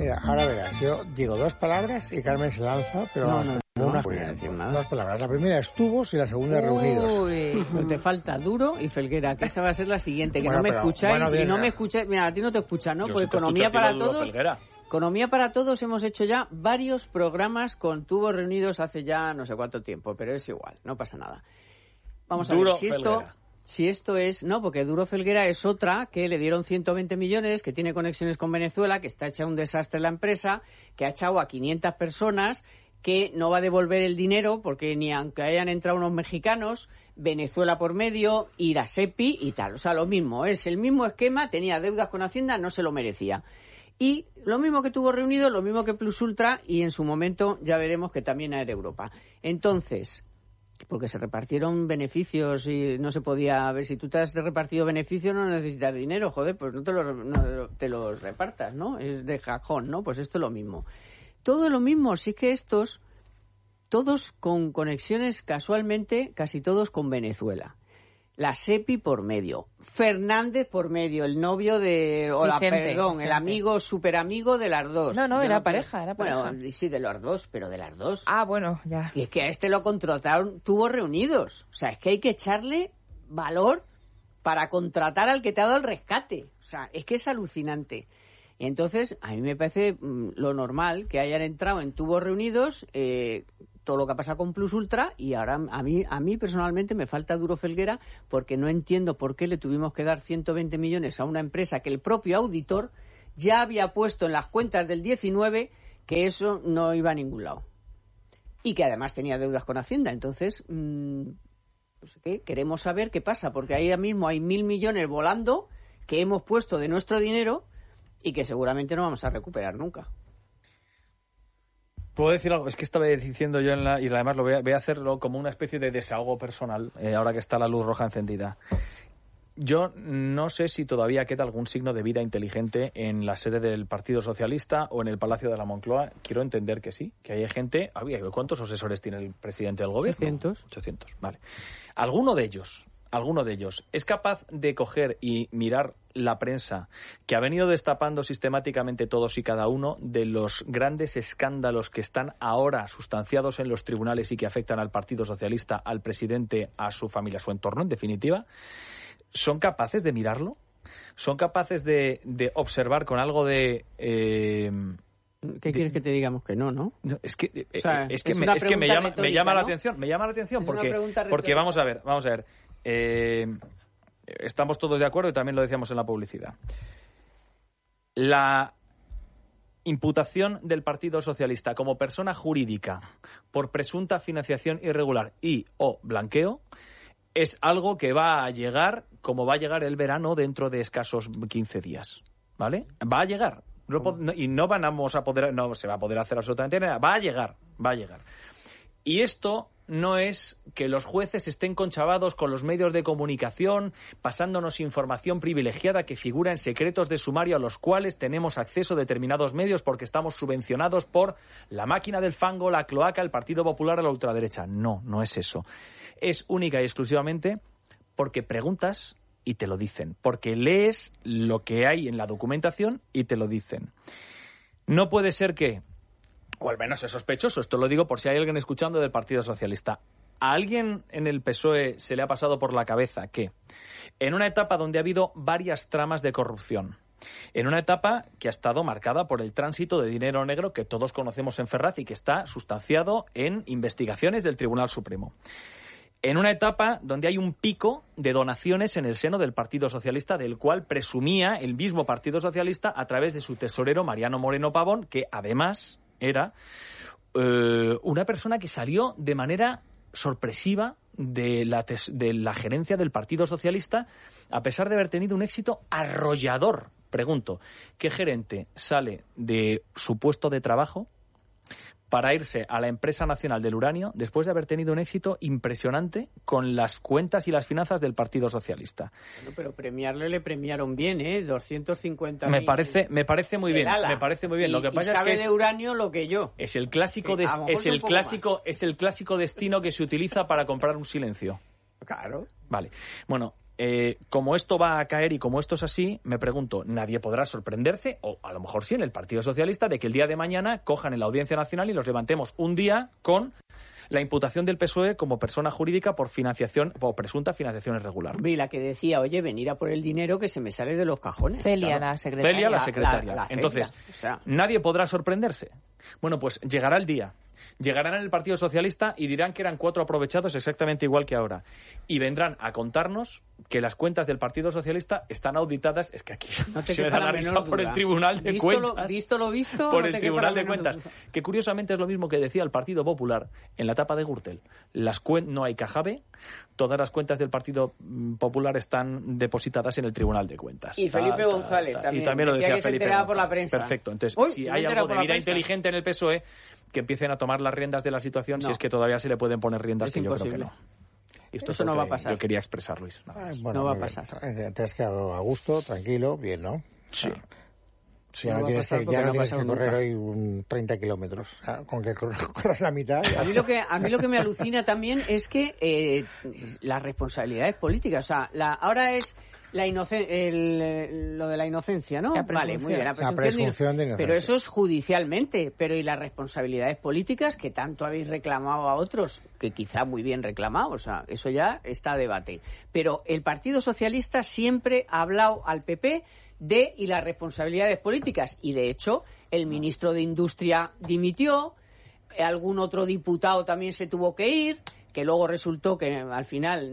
Mira, ahora verás, yo digo 2 palabras y Carmen se lanza, pero no voy a decir nada. 2 palabras. La primera es tubos y la segunda reunidos. Uy, te falta Duro y Felguera, que esa va a ser la siguiente, que Bueno, no me pero, escucháis bueno, bien, y no me escucháis. Mira, a ti no te escucha, ¿no? Yo Pues sí te Economía escucho, para Duro Todos. Felguera. Economía para Todos hemos hecho ya varios programas con tubos reunidos hace ya no sé cuánto tiempo, pero es igual, no pasa nada. Vamos a Duro ver si esto es... No, porque Duro Felguera es otra que le dieron 120 millones, que tiene conexiones con Venezuela, que está hecha un desastre la empresa, que ha echado a 500 personas, que no va a devolver el dinero porque ni aunque hayan entrado unos mexicanos, Venezuela por medio, ir a SEPI y tal. O sea, lo mismo, es el mismo esquema, tenía deudas con Hacienda, no se lo merecía. Y lo mismo que tuvo reunido, lo mismo que Plus Ultra y en su momento ya veremos que también Air Europa. Entonces, porque se repartieron beneficios y no se podía ver, si tú te has repartido beneficios no necesitas dinero, joder, pues no te los repartas, ¿no? Es de cajón, ¿no? Pues esto es lo mismo. Todo lo mismo, sí que estos, todos con conexiones casualmente, casi todos con Venezuela. La SEPI por medio, Fernández por medio, el novio de... el amigo, superamigo de las dos. No, era pareja, Bueno, sí, de los dos, pero de las dos. Ah, bueno, ya. Y es que a este lo contrataron, tuvo reunidos. O sea, es que hay que echarle valor para contratar al que te ha dado el rescate. O sea, es que es alucinante. Y entonces, a mí me parece lo normal que hayan entrado en tubos reunidos... todo lo que ha pasado con Plus Ultra y ahora a mí personalmente me falta Duro Felguera porque no entiendo por qué le tuvimos que dar 120 millones a una empresa que el propio auditor ya había puesto en las cuentas del 19 que eso no iba a ningún lado y que además tenía deudas con Hacienda. Entonces, queremos saber qué pasa porque ahí mismo hay 1.000 millones volando que hemos puesto de nuestro dinero y que seguramente no vamos a recuperar nunca. ¿Puedo decir algo? Es que estaba diciendo yo y además voy a hacerlo como una especie de desahogo personal, ahora que está la luz roja encendida. Yo no sé si todavía queda algún signo de vida inteligente en la sede del Partido Socialista o en el Palacio de la Moncloa. Quiero entender que sí, que hay gente... ¿Cuántos asesores tiene el presidente del gobierno? 800, vale. Alguno de ellos es capaz de coger y mirar la prensa que ha venido destapando sistemáticamente todos y cada uno de los grandes escándalos que están ahora sustanciados en los tribunales y que afectan al Partido Socialista, al presidente, a su familia, a su entorno, en definitiva? ¿Son capaces de mirarlo? ¿Son capaces de observar con algo de... ¿Qué quieres que te digamos que no? No, es que me llama la atención porque vamos a ver. Estamos todos de acuerdo y también lo decíamos en la publicidad. La imputación del Partido Socialista como persona jurídica por presunta financiación irregular y o blanqueo es algo que va a llegar como va a llegar el verano dentro de escasos 15 días, ¿vale? Va a llegar. Y no se va a poder hacer absolutamente nada. Va a llegar. Y esto no es que los jueces estén conchavados con los medios de comunicación, pasándonos información privilegiada que figura en secretos de sumario a los cuales tenemos acceso a determinados medios porque estamos subvencionados por la máquina del fango, la cloaca, el Partido Popular o la ultraderecha. No es eso. Es única y exclusivamente porque preguntas y te lo dicen, porque lees lo que hay en la documentación y te lo dicen. No puede ser que, o al menos es sospechoso, esto lo digo por si hay alguien escuchando del Partido Socialista, a alguien en el PSOE se le ha pasado por la cabeza que en una etapa donde ha habido varias tramas de corrupción, en una etapa que ha estado marcada por el tránsito de dinero negro que todos conocemos en Ferraz y que está sustanciado en investigaciones del Tribunal Supremo, en una etapa donde hay un pico de donaciones en el seno del Partido Socialista, del cual presumía el mismo Partido Socialista a través de su tesorero Mariano Moreno Pavón, que además era una persona que salió de manera sorpresiva de la gerencia del Partido Socialista, a pesar de haber tenido un éxito arrollador. Pregunto, ¿qué gerente sale de su puesto de trabajo para irse a la empresa nacional del uranio después de haber tenido un éxito impresionante con las cuentas y las finanzas del Partido Socialista? Bueno, pero premiarle le premiaron bien, 250.000. Me parece muy bien. Me parece muy bien. Lo que pasa sabe es que de uranio lo que yo. Es el clásico destino que se utiliza para comprar un silencio. Claro. Vale. Bueno, como esto va a caer y como esto es así, me pregunto, nadie podrá sorprenderse, o a lo mejor sí en el Partido Socialista, de que el día de mañana cojan en la Audiencia Nacional y los levantemos un día con la imputación del PSOE como persona jurídica por financiación o presunta financiación irregular. Y la que decía, oye, venir a por el dinero que se me sale de los cajones. Celia, la secretaria. Celia, la secretaria. La Entonces, o sea, nadie podrá sorprenderse. Bueno, pues llegará el día. Llegarán en el Partido Socialista y dirán que eran 4 aprovechados exactamente igual que ahora. Y vendrán a contarnos que las cuentas del Partido Socialista están auditadas. Es que aquí no te se me da la risa por el Tribunal de Cuentas. Visto lo visto. Por no el Tribunal de Cuentas. Que curiosamente es lo mismo que decía el Partido Popular en la etapa de Gürtel. No hay caja B. Todas las cuentas del Partido Popular están depositadas en el Tribunal de Cuentas. Y Felipe González también. Y también lo decía que Felipe se enteraba González. Por la prensa. Perfecto. Entonces, si hay algo de vida inteligente en el PSOE, que empiecen a tomar las riendas de la situación, si es que todavía se le pueden poner riendas, que imposible. Yo creo que no. Y esto eso no va a pasar. Yo quería expresar, Luis. Bueno, no va a pasar. Te has quedado a gusto, tranquilo, bien, ¿no? Sí. Ya no tienes que correr hoy 30 kilómetros. Con que corras la mitad. A mí lo que me alucina también es que las responsabilidades políticas, o sea, ahora es lo de la inocencia, ¿no? Vale, muy bien, la presunción de inocencia. Pero eso es judicialmente. Pero ¿y las responsabilidades políticas que tanto habéis reclamado a otros? Que quizá muy bien reclamado, o sea, eso ya está a debate. Pero el Partido Socialista siempre ha hablado al PP y las responsabilidades políticas. Y de hecho, el ministro de Industria dimitió, algún otro diputado también se tuvo que ir, que luego resultó que al final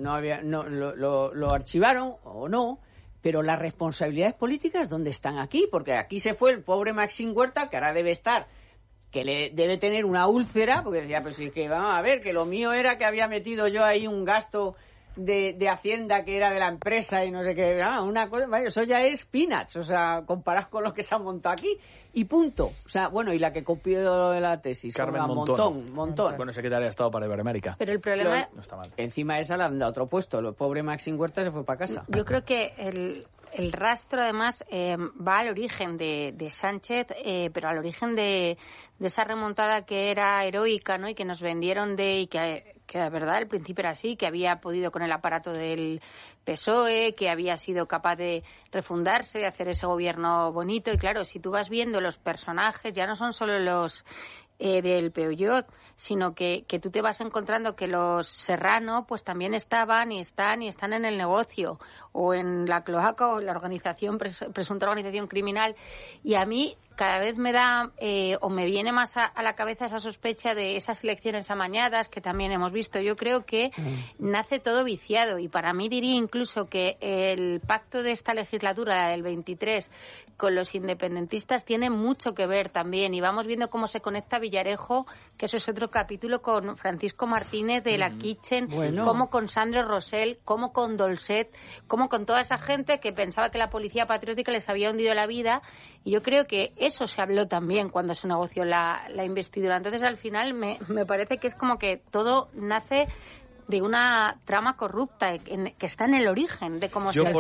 lo archivaron o no, pero las responsabilidades políticas, ¿dónde están aquí? Porque aquí se fue el pobre Maxim Huerta, que ahora debe estar, que debe tener una úlcera, porque decía, pues sí, que vamos a ver, que lo mío era que había metido yo ahí un gasto de Hacienda que era de la empresa y no sé qué, una cosa, vaya, eso ya es peanuts, o sea, comparado con lo que se ha montado aquí, y punto. O sea, bueno, y la que copió de la tesis, Carmen montón. Bueno, secretaria de Estado para Iberoamérica. Pero el problema... No está mal. Encima de esa le han dado otro puesto, el pobre Maxim Huerta se fue para casa. Yo creo que el rastro, además, va al origen de Sánchez, pero al origen de esa remontada que era heroica, ¿no? Y que nos vendieron y que la verdad al principio era así, que había podido con el aparato del PSOE, que había sido capaz de refundarse, de hacer ese gobierno bonito. Y claro, si tú vas viendo los personajes, ya no son solo los del Peugeot, sino que tú te vas encontrando que los Serrano pues también estaban y están en el negocio o en la cloaca o en la organización, presunta organización criminal. Y a mí cada vez me da o me viene más a la cabeza esa sospecha de esas elecciones amañadas que también hemos visto. Yo creo que nace todo viciado y para mí diría incluso que el pacto de esta legislatura, la del 23, con los independentistas tiene mucho que ver también y vamos viendo cómo se conecta Villarejo, que eso es otro capítulo, con Francisco Martínez de la Kitchen, como con Sandro Rosell, como con Dolcet, como con toda esa gente que pensaba que la policía patriótica les había hundido la vida. Y yo creo que eso se habló también cuando se negoció la investidura. Entonces, al final, me parece que es como que todo nace de una trama corrupta que está en el origen de cómo si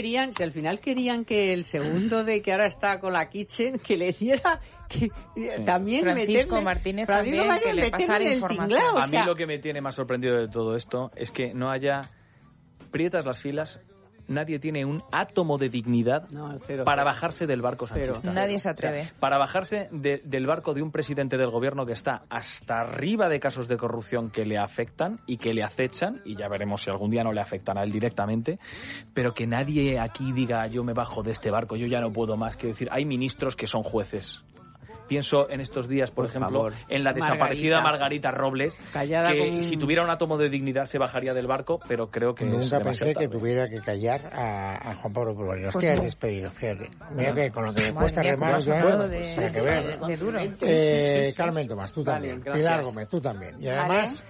al final querían que el segundo de que ahora está con la Kitchen, que le diera... Que también Francisco Martínez también, que le pasara información. Tinglao, a mí lo que me tiene más sorprendido de todo esto es que no haya prietas las filas. Nadie tiene un átomo de dignidad para bajarse del barco sanchista. Nadie se atreve. Para bajarse del barco de un presidente del gobierno que está hasta arriba de casos de corrupción que le afectan y que le acechan, y ya veremos si algún día no le afectan a él directamente, pero que nadie aquí diga yo me bajo de este barco, yo ya no puedo más. Quiero decir, hay ministros que son jueces. Pienso en estos días, por ejemplo, en la desaparecida Margarita Robles, que si tuviera un átomo de dignidad se bajaría del barco, pero creo que nunca pensé que tuviera que callar a Juan Pablo Polonio. Pues que has despedido, fíjate. Mira que con lo que me cuesta remar, para que veas. De duro. Carmen Tomás, tú también. Pilar Gómez, tú también. Y además...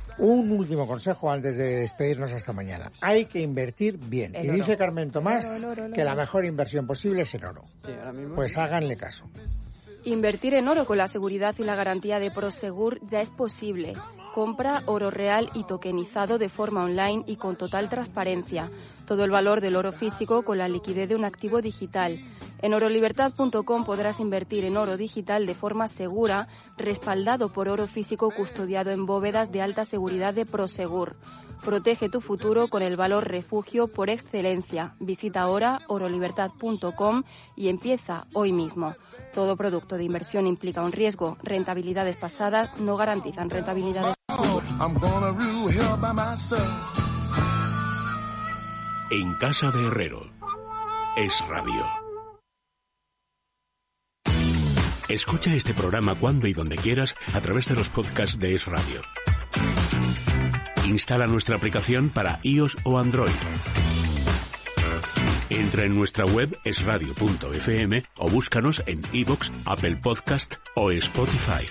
Un último consejo antes de despedirnos hasta mañana. Hay que invertir bien. Y dice Carmen Tomás que la mejor inversión posible es en oro. Pues háganle caso. Invertir en oro con la seguridad y la garantía de Prosegur ya es posible. Compra oro real y tokenizado de forma online y con total transparencia. Todo el valor del oro físico con la liquidez de un activo digital. En orolibertad.com podrás invertir en oro digital de forma segura, respaldado por oro físico custodiado en bóvedas de alta seguridad de Prosegur. Protege tu futuro con el valor refugio por excelencia. Visita ahora orolibertad.com y empieza hoy mismo. Todo producto de inversión implica un riesgo. Rentabilidades pasadas no garantizan rentabilidades. En casa de Herrero. Es Radio. Escucha este programa cuando y donde quieras a través de los podcasts de Es Radio. Instala nuestra aplicación para iOS o Android. Entra en nuestra web esradio.fm o búscanos en iVoox, Apple Podcast o Spotify.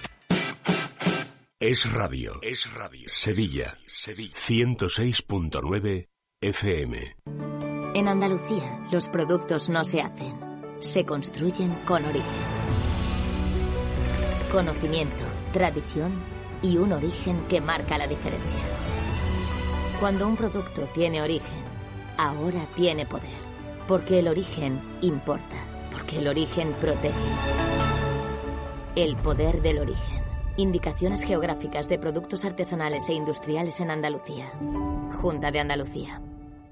Es Radio. Es Radio. Sevilla. 106.9 FM. En Andalucía, los productos no se hacen, se construyen con origen. Conocimiento, tradición y un origen que marca la diferencia. Cuando un producto tiene origen, ahora tiene poder. Porque el origen importa. Porque el origen protege. El poder del origen. Indicaciones geográficas de productos artesanales e industriales en Andalucía. Junta de Andalucía.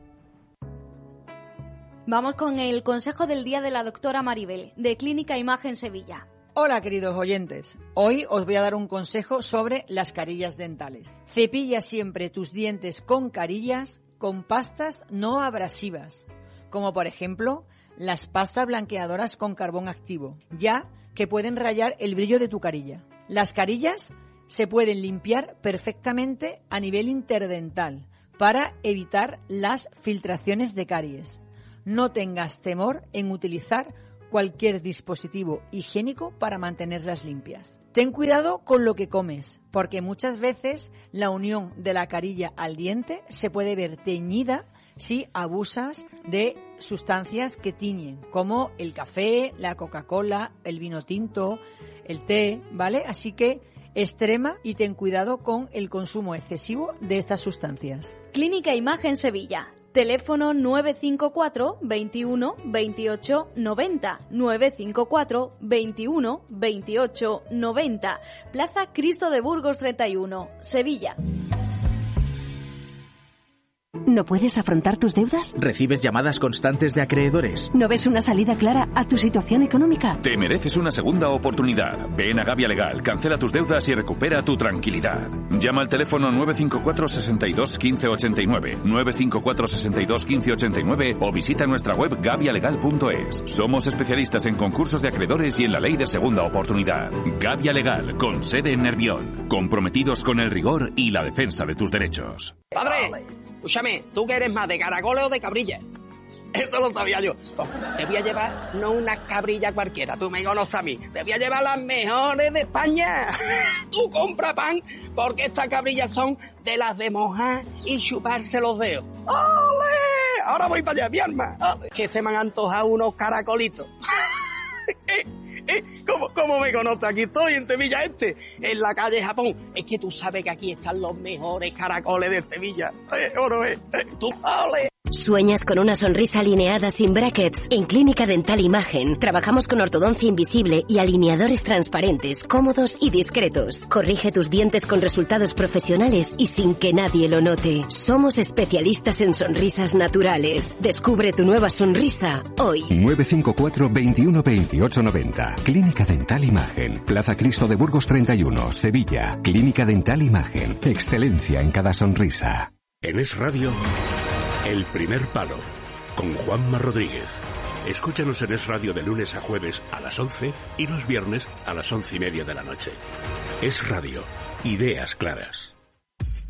Vamos con el consejo del día de la doctora Maribel, de Clínica Imagen Sevilla. Hola, queridos oyentes. Hoy os voy a dar un consejo sobre las carillas dentales. Cepilla siempre tus dientes con carillas con pastas no abrasivas, como por ejemplo las pastas blanqueadoras con carbón activo, ya que pueden rayar el brillo de tu carilla. Las carillas se pueden limpiar perfectamente a nivel interdental para evitar las filtraciones de caries. No tengas temor en utilizar cualquier dispositivo higiénico para mantenerlas limpias. Ten cuidado con lo que comes, porque muchas veces la unión de la carilla al diente se puede ver teñida si abusas de sustancias que tiñen, como el café, la Coca-Cola, el vino tinto, el té, ¿vale? Así que extrema y ten cuidado con el consumo excesivo de estas sustancias. Clínica Imagen Sevilla. Teléfono 954 21 28 90, 954 21 28 90, Plaza Cristo de Burgos 31, Sevilla. ¿No puedes afrontar tus deudas? ¿Recibes llamadas constantes de acreedores? ¿No ves una salida clara a tu situación económica? Te mereces una segunda oportunidad. Ven a Gavia Legal, cancela tus deudas y recupera tu tranquilidad. Llama al teléfono 954 62 15 89, 954 62 15 89 o visita nuestra web gavialegal.es. Somos especialistas en concursos de acreedores y en la ley de segunda oportunidad. Gavia Legal, con sede en Nervión. Comprometidos con el rigor y la defensa de tus derechos. ¡Padre! Escúchame, ¿tú qué eres más, de caracoles o de cabrilla? Eso lo sabía yo. Te voy a llevar no una cabrilla cualquiera, tú me conoces a mí. Te voy a llevar las mejores de España. Tú compra pan, porque estas cabrillas son de las de mojar y chuparse los dedos. ¡Ole! Ahora voy para allá, mi arma. Que se me han antojado unos caracolitos. ¿Cómo me conoces? Aquí estoy, en Sevilla en la calle Japón. Es que tú sabes que aquí están los mejores caracoles de Sevilla. Oro, tú, ole. ¿Sueñas con una sonrisa alineada sin brackets? En Clínica Dental Imagen trabajamos con ortodoncia invisible y alineadores transparentes, cómodos y discretos. Corrige tus dientes con resultados profesionales y sin que nadie lo note. Somos especialistas en sonrisas naturales. Descubre tu nueva sonrisa hoy. 954 21 28 90. Clínica Dental Imagen. Plaza Cristo de Burgos 31, Sevilla. Clínica Dental Imagen. Excelencia en cada sonrisa. En Es Radio, El Primer Palo, con Juanma Rodríguez. Escúchanos en Es Radio de lunes a jueves a las 11 y los viernes a las 11:30 de la noche. Es Radio, ideas claras.